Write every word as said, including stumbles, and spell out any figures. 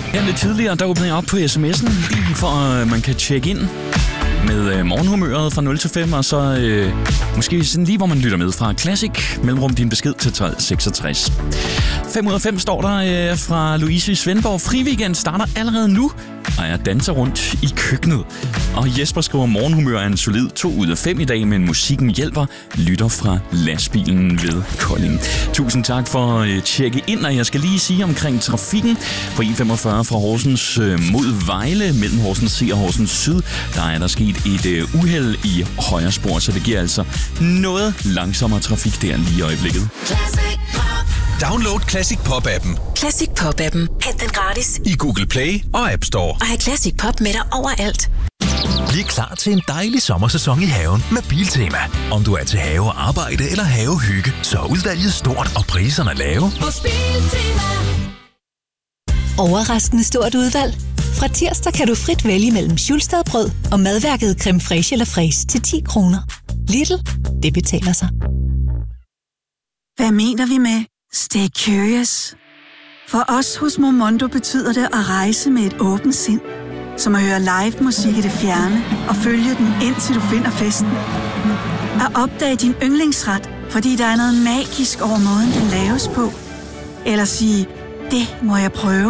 Her lidt tidligere, der åbnede jeg op på sms'en, lige for at man kan tjekke ind med øh, morgenhumøret fra nul til fem, og så øh, måske sådan lige, hvor man lytter med fra Classic, mellemrum din besked til tolv seksogtres. fem ud af fem står der øh, fra Louise i Svendborg. Friweekend starter allerede nu, og jeg danser rundt i køkkenet. Og Jesper skriver, morgenhumør er en solid to ud af fem i dag, men musikken hjælper. Lytter fra lastbilen ved Kolding. Tusind tak for at tjekke ind, og jeg skal lige sige omkring trafikken. På E femogfyrre fra Horsens mod Vejle, mellem Horsens C og Horsens Syd, der er der sket et uheld i højre spor, så det giver altså noget langsommere trafik der lige i øjeblikket. Download Classic Pop-appen. Classic Pop-appen. Hent den gratis I Google Play og App Store. og have Classic Pop med dig overalt. Bliv klar til en dejlig sommersæson i haven med Biltema. Om du er til havearbejde eller havehygge, så er udvalget stort og priserne lave. Hos Biltema. Overraskende stort udvalg. Fra tirsdag kan du frit vælge mellem Schulstadbrød og madværket creme fraiche eller fraise til ti kroner. Lidl, det betaler sig. Hvad mener vi med stay curious? For os hos Momondo betyder det at rejse med et åbent sind. Som at høre live musik i det fjerne og følge den indtil du finder festen. At opdage din yndlingsret, fordi der er noget magisk over måden, den laves på. Eller sige, det må jeg prøve.